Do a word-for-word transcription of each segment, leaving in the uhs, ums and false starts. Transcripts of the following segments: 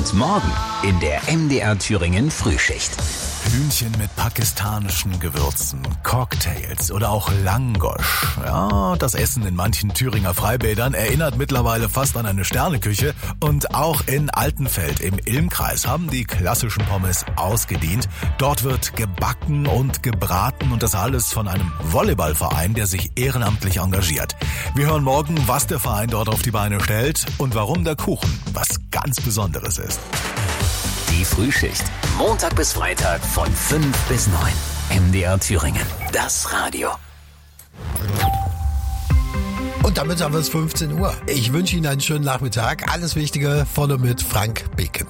Und morgen in der M D R Thüringen Frühschicht. Hühnchen mit pakistanischen Gewürzen, Cocktails oder auch Langosch. Ja, das Essen in manchen Thüringer Freibädern erinnert mittlerweile fast an eine Sterneküche. Und auch in Altenfeld im Ilmkreis haben die klassischen Pommes ausgedient. Dort wird gebacken und gebraten und das alles von einem Volleyballverein, der sich ehrenamtlich engagiert. Wir hören morgen, was der Verein dort auf die Beine stellt und warum der Kuchen was ganz Besonderes ist. Die Frühschicht. Montag bis Freitag von fünf bis neun. M D R Thüringen. Das Radio. Und damit haben wir es fünfzehn Uhr. Ich wünsche Ihnen einen schönen Nachmittag. Alles Wichtige vorne mit Frank Beken.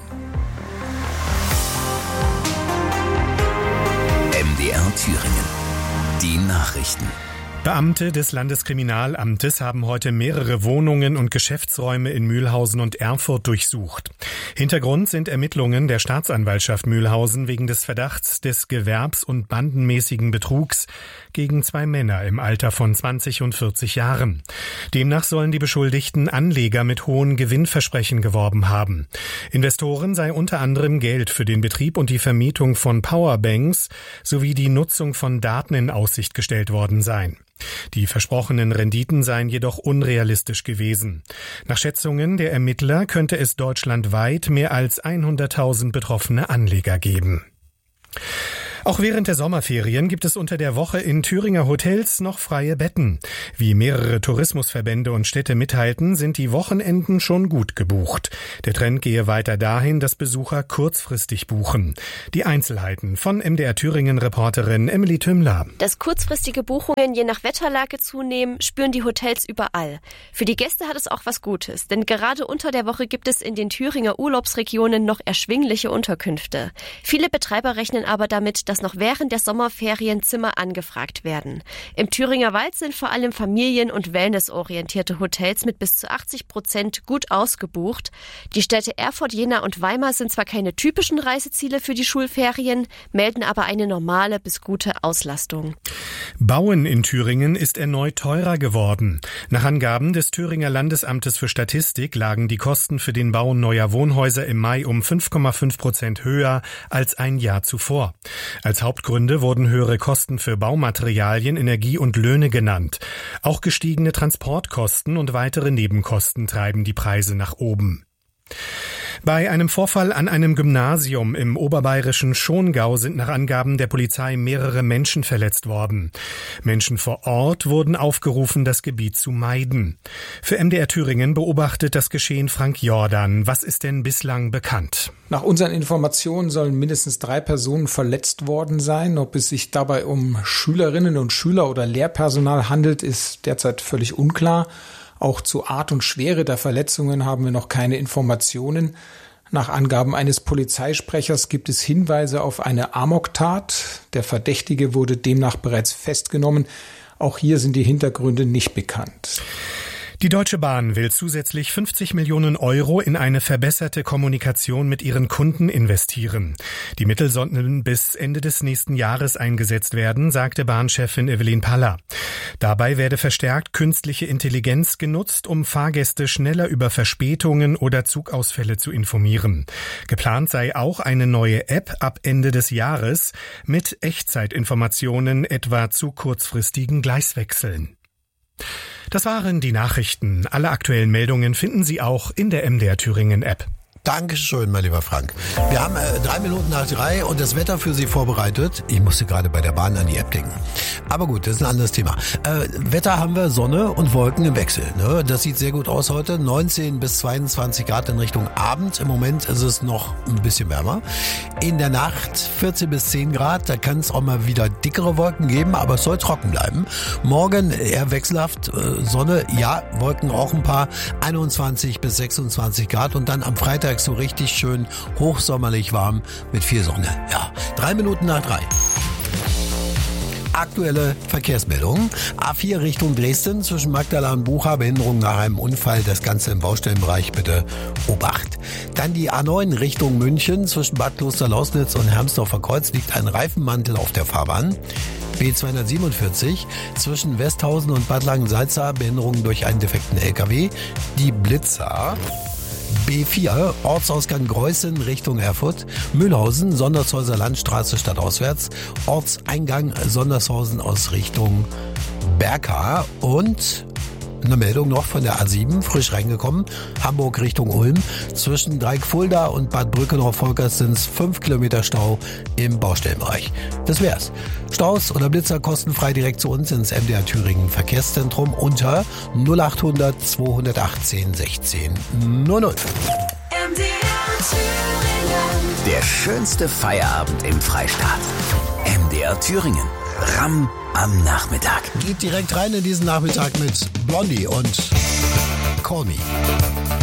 M D R Thüringen. Die Nachrichten. Beamte des Landeskriminalamtes haben heute mehrere Wohnungen und Geschäftsräume in Mühlhausen und Erfurt durchsucht. Hintergrund sind Ermittlungen der Staatsanwaltschaft Mühlhausen wegen des Verdachts des gewerbs- und bandenmäßigen Betrugs gegen zwei Männer im Alter von zwanzig und vierzig Jahren. Demnach sollen die Beschuldigten Anleger mit hohen Gewinnversprechen geworben haben. Investoren sei unter anderem Geld für den Betrieb und die Vermietung von Powerbanks sowie die Nutzung von Daten in Aussicht gestellt worden sein. Die versprochenen Renditen seien jedoch unrealistisch gewesen. Nach Schätzungen der Ermittler könnte es deutschlandweit mehr als hunderttausend betroffene Anleger geben. Auch während der Sommerferien gibt es unter der Woche in Thüringer Hotels noch freie Betten. Wie mehrere Tourismusverbände und Städte mitteilten, sind die Wochenenden schon gut gebucht. Der Trend gehe weiter dahin, dass Besucher kurzfristig buchen. Die Einzelheiten von M D R Thüringen-Reporterin Emily Tümmler. Dass kurzfristige Buchungen je nach Wetterlage zunehmen, spüren die Hotels überall. Für die Gäste hat es auch was Gutes, denn gerade unter der Woche gibt es in den Thüringer Urlaubsregionen noch erschwingliche Unterkünfte. Viele Betreiber rechnen aber damit, dass noch während der Sommerferien Zimmer angefragt werden. Im Thüringer Wald sind vor allem familien- und wellnessorientierte Hotels mit bis zu achtzig Prozent gut ausgebucht. Die Städte Erfurt, Jena und Weimar sind zwar keine typischen Reiseziele für die Schulferien, melden aber eine normale bis gute Auslastung. Bauen in Thüringen ist erneut teurer geworden. Nach Angaben des Thüringer Landesamtes für Statistik lagen die Kosten für den Bau neuer Wohnhäuser im Mai um fünf Komma fünf Prozent höher als ein Jahr zuvor. Als Hauptgründe wurden höhere Kosten für Baumaterialien, Energie und Löhne genannt. Auch gestiegene Transportkosten und weitere Nebenkosten treiben die Preise nach oben. Bei einem Vorfall an einem Gymnasium im oberbayerischen Schongau sind nach Angaben der Polizei mehrere Menschen verletzt worden. Menschen vor Ort wurden aufgerufen, das Gebiet zu meiden. Für M D R Thüringen beobachtet das Geschehen Frank Jordan. Was ist denn bislang bekannt? Nach unseren Informationen sollen mindestens drei Personen verletzt worden sein. Ob es sich dabei um Schülerinnen und Schüler oder Lehrpersonal handelt, ist derzeit völlig unklar. Auch zur Art und Schwere der Verletzungen haben wir noch keine Informationen. Nach Angaben eines Polizeisprechers gibt es Hinweise auf eine Amoktat. Der Verdächtige wurde demnach bereits festgenommen. Auch hier sind die Hintergründe nicht bekannt. Die Deutsche Bahn will zusätzlich fünfzig Millionen Euro in eine verbesserte Kommunikation mit ihren Kunden investieren. Die Mittel sollten bis Ende des nächsten Jahres eingesetzt werden, sagte Bahnchefin Evelyn Paller. Dabei werde verstärkt künstliche Intelligenz genutzt, um Fahrgäste schneller über Verspätungen oder Zugausfälle zu informieren. Geplant sei auch eine neue App ab Ende des Jahres mit Echtzeitinformationen etwa zu kurzfristigen Gleiswechseln. Das waren die Nachrichten. Alle aktuellen Meldungen finden Sie auch in der M D R Thüringen App. Dankeschön, mein lieber Frank. Wir haben äh, drei Minuten nach drei und das Wetter für Sie vorbereitet. Ich musste gerade bei der Bahn an die App denken. Aber gut, das ist ein anderes Thema. Äh, Wetter haben wir, Sonne und Wolken im Wechsel. Ne? Das sieht sehr gut aus heute. neunzehn bis zweiundzwanzig Grad in Richtung Abend. Im Moment ist es noch ein bisschen wärmer. In der Nacht vierzehn bis zehn Grad. Da kann es auch mal wieder dickere Wolken geben, aber es soll trocken bleiben. Morgen eher wechselhaft. Äh, Sonne, ja, Wolken auch ein paar. einundzwanzig bis sechsundzwanzig Grad. Und dann am Freitag so richtig schön hochsommerlich warm mit viel Sonne. Ja, drei Minuten nach drei. Aktuelle Verkehrsmeldungen. A vier Richtung Dresden zwischen Magdala und Bucha, Behinderung nach einem Unfall, das Ganze im Baustellenbereich, bitte Obacht. Dann die A neun Richtung München zwischen Bad Klosterlausnitz und Hermsdorfer Kreuz liegt ein Reifenmantel auf der Fahrbahn. B zweihundertsiebenundvierzig zwischen Westhausen und Bad Langensalza, Behinderung durch einen defekten L K W. Die Blitzer. B vier, Ortsausgang Greußen Richtung Erfurt, Mühlhausen, Sondershäuser Landstraße stadtauswärts, Ortseingang Sondershausen aus Richtung Berka und eine Meldung noch von der A sieben, frisch reingekommen, Hamburg Richtung Ulm. Zwischen Dreieckfulda und Bad Brückenhof-Volkers sind es fünf Kilometer Stau im Baustellenbereich. Das wär's. Staus oder Blitzer kostenfrei direkt zu uns ins M D R Thüringen Verkehrszentrum unter null achthundert zweihundertachtzehn sechzehn null null. M D R Thüringen. Der schönste Feierabend im Freistaat. M D R Thüringen. Ramm am Nachmittag. Geht direkt rein in diesen Nachmittag mit Blondie und Call Me.